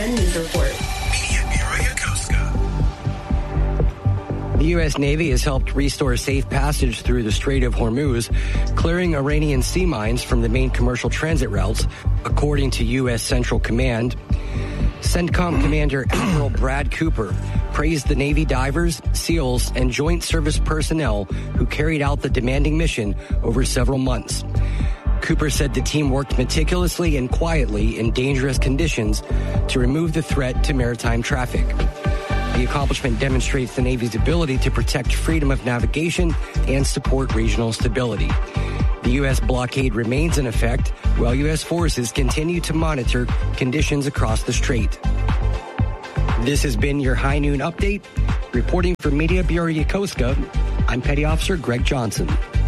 UN News Report. Media Bureau Yokosuka. The U.S. Navy has helped restore safe passage through the Strait of Hormuz, clearing Iranian sea mines from the main commercial transit routes, according to U.S. Central Command. CENTCOM Commander Admiral Brad Cooper praised the Navy divers, SEALs, and joint service personnel who carried out the demanding mission over several months. Cooper said the team worked meticulously and quietly in dangerous conditions to remove the threat to maritime traffic. The accomplishment demonstrates the Navy's ability to protect freedom of navigation and support regional stability. The U.S. blockade remains in effect, while U.S. forces continue to monitor conditions across the strait. This has been your High Noon Update. Reporting for Media Bureau Yokosuka, I'm Petty Officer Greg Johnson.